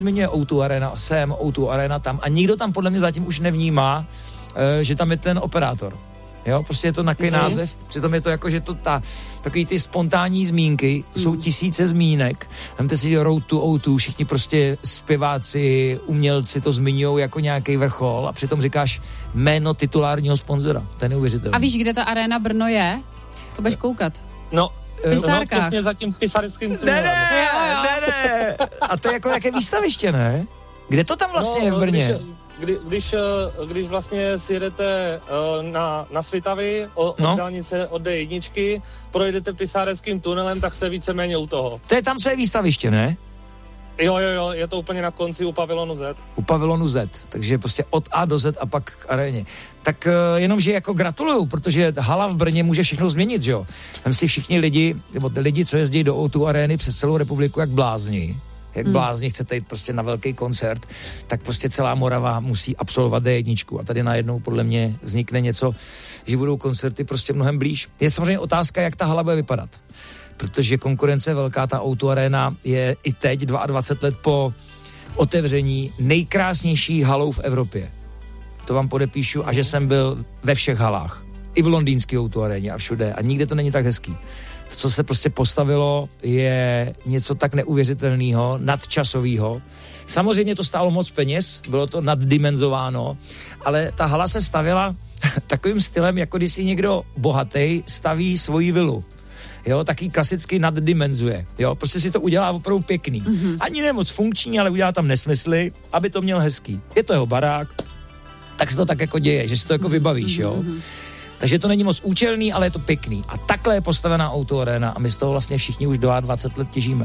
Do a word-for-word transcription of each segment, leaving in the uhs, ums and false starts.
Zmiňuje ó dva Arena sem, ó dva Arena tam a nikdo tam podle mě zatím už nevnímá, že tam je ten operátor. Jo, prostě je to takový název, přitom je to jako, že to ta, takový ty spontánní zmínky, to jsou tisíce zmínek, vemte si Road to ó dva, všichni prostě zpěváci, umělci to zmiňují jako nějaký vrchol a přitom říkáš jméno titulárního sponzora, to je neuvěřitelné. A víš, kde ta Arena Brno je? To budeš koukat. No, Pisárkách. No, přesně za tím pisarickým tunelem. Ne, ne, ne, ne. A to je jako jaké výstaviště, ne? Kde to tam vlastně no, je v Brně? Když, když, když vlastně si jedete na, na Svitavy od no. dálnice od dé jedna, projedete pisáreckým tunelem, tak jste víceméně u toho. To je tam, co je výstaviště, ne? Jo, jo, jo, je to úplně na konci u pavilonu Z. U pavilonu Z, takže prostě od A do Z a pak k aréně. Tak uh, jenomže jako gratuluju, protože hala v Brně může všechno změnit, že jo? Tam si všichni lidi, nebo lidi, co jezdí do ó dva arény přes celou republiku, jak blázni, jak hmm. blázni chcete jít prostě na velký koncert, tak prostě celá Morava musí absolvovat dé jedna. A tady najednou podle mě vznikne něco, že budou koncerty prostě mnohem blíž. Je samozřejmě otázka, jak ta hala bude vypadat. Protože konkurence je velká, ta ó dva Arena je i teď dvacet dva let po otevření nejkrásnější halou v Evropě. To vám podepíšu a že jsem byl ve všech halách. I v londýnské ó dva Aréně a všude. A nikde to není tak hezký. To, co se prostě postavilo, je něco tak neuvěřitelného, nadčasového. Samozřejmě to stálo moc peněz, bylo to naddimenzováno, ale ta hala se stavila takovým stylem, jako když si někdo bohatý staví svoji vilu. Jo, taky klasicky naddimenzuje. Jo, prostě si to udělá opravdu pěkný. Mm-hmm. Ani ne moc funkční, ale udělá tam nesmysly, aby to měl hezký. Je to jeho barák, tak se to tak jako děje, že si to jako vybavíš, jo. Mm-hmm. Takže to není moc účelný, ale je to pěkný. A takhle je postavená ó dva Arena a my z toho vlastně všichni už dvacet dva let těžíme.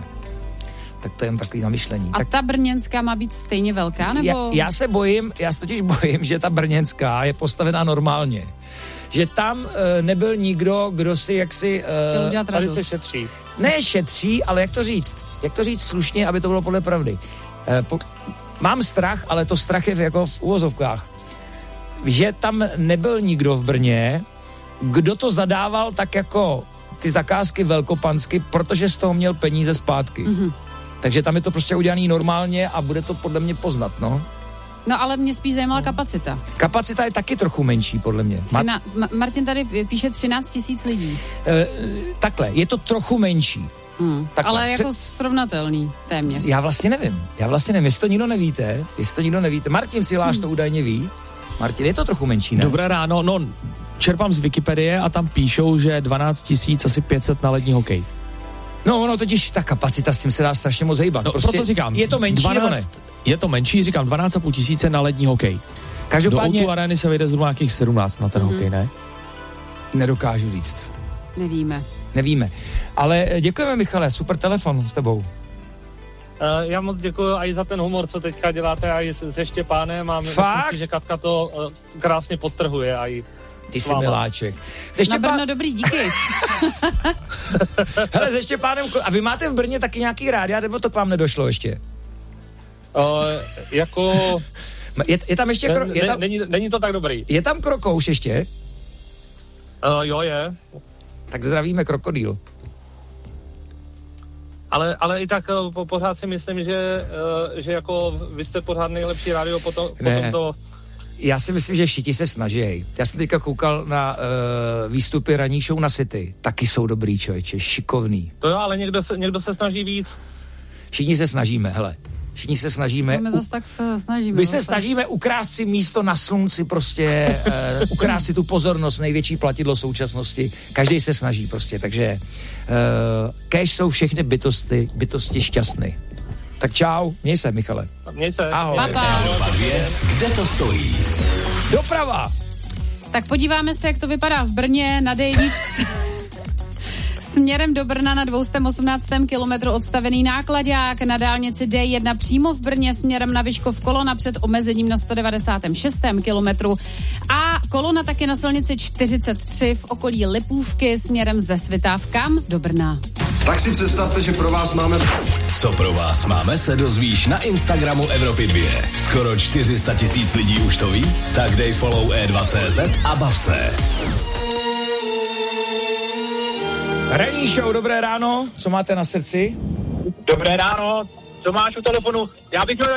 Tak to je jen takový zamyšlení. A tak ta brněnská má být stejně velká, nebo? Já, já se bojím, já se totiž bojím, že ta brněnská je postavená normálně. Že tam e, nebyl nikdo, kdo si jaksi... E, tady se šetří. Ne šetří, ale jak to říct? Jak to říct slušně, aby to bylo podle pravdy? E, po, mám strach, ale to strach je jako v uvozovkách. Že tam nebyl nikdo v Brně, kdo to zadával tak jako ty zakázky velkopansky, protože z toho měl peníze zpátky. Mm-hmm. Takže tam je to prostě udělaný normálně a bude to podle mě poznat, no. No ale mě spíš zajímala kapacita. Kapacita je taky trochu menší, podle mě. Třina, Ma- Martin tady píše třináct tisíc lidí. E, takhle, je to trochu menší. Hmm, ale jako srovnatelný téměř. Já vlastně nevím. Já vlastně nevím, jestli to nikdo nevíte. Jestli to nikdo nevíte. Martin Siláš hmm. to údajně ví. Martin, je to trochu menší, ne? Dobré ráno, no čerpám z Wikipedie a tam píšou, že dvanáct tisíc asi pět set na lední hokej. No ono totiž ta kapacita, s tím se dá strašně moc hejbat. No, prostě proto říkám. Je to menší, dvanáct, ne? Je to menší, říkám dvanáct a půl tisíce na lední hokej. Každopádně... Do ó dva Areny se vyjde zhruba nějakých sedmnáct na ten mm-hmm. hokej, ne? Nedokážu říct. Nevíme. Nevíme. Ale děkujeme, Michale, super telefon s tebou. Uh, já moc děkuji i za ten humor, co teďka děláte i se Štěpánem a myslím si, že Katka to uh, krásně podtrhuje i Ty jsi miláček. Se Štěpán... Na Brno dobrý, díky. Hele, se Štěpánem, a vy máte v Brně taky nějaký rádia, nebo to k vám nedošlo ještě? Uh, jako... Je, je tam ještě... Kro... Ne, je tam... Není, není to tak dobrý. Je tam Krokouš ještě? Uh, jo, je. Tak zdravíme Krokodýl. Ale, ale i tak po, pořád si myslím, že, uh, že jako vy jste pořád nejlepší rádio potom, potom to... Já si myslím, že všichni se snaží. Já jsem teďka koukal na uh, výstupy ranní show na City. Taky jsou dobrý, člověče, šikovný. To jo, ale někdo se, někdo se snaží víc. Všichni se snažíme, hele. Všichni se snažíme. My zase tak se snažíme. My se snažíme ukrást si místo na slunci, prostě uh, ukrást si tu pozornost, největší platidlo současnosti. Každý se snaží prostě, takže uh, kéž jsou všechny bytosti, bytosti šťastný. Tak čau, měj se, Michale. Měj se. Ahoj. Evropa dvě, kde to stojí? Doprava. Tak podíváme se, jak to vypadá v Brně na dé jedna. Směrem do Brna na dvě stě osmnáct kilometru odstavený nákladák, na dálnici dé jedna přímo v Brně směrem na Vyškov kolona před omezením na sto devadesát šest kilometru a kolona taky na silnici čtyřicet tři v okolí Lipůvky směrem ze Svitav kam do Brna. Tak si představte, že pro vás máme... Co pro vás máme, se dozvíš na Instagramu Evropy dvě. Skoro čtyři sta tisíc lidí už to ví? Tak dej follow e dva tečka cé zet a bav se. Ranní show, dobré ráno, co máte na srdci? Dobré ráno, Tomáš u telefonu. Já bych měl